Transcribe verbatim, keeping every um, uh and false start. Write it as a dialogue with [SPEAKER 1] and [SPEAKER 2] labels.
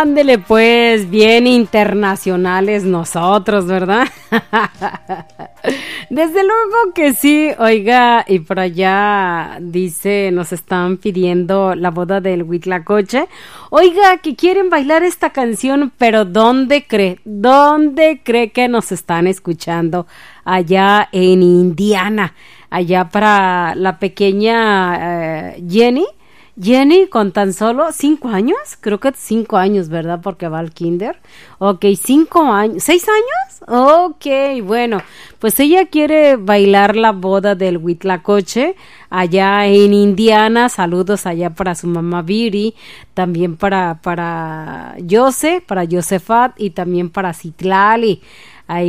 [SPEAKER 1] Ándele pues, bien internacionales nosotros, ¿verdad? Desde luego que sí, oiga, y por allá dice, nos están pidiendo la boda del Huitlacoche. Oiga, que quieren bailar esta canción, pero ¿dónde cree? ¿Dónde cree que nos están escuchando? Allá en Indiana, allá para la pequeña eh, Jenny. Jenny con tan solo cinco años, creo que cinco años, ¿verdad? Porque va al kinder. Ok, cinco años, seis años. Ok, bueno, pues ella quiere bailar la boda del Huitlacoche allá en Indiana. Saludos allá para su mamá Viri, también para para Jose, para Josefat y también para Citlali.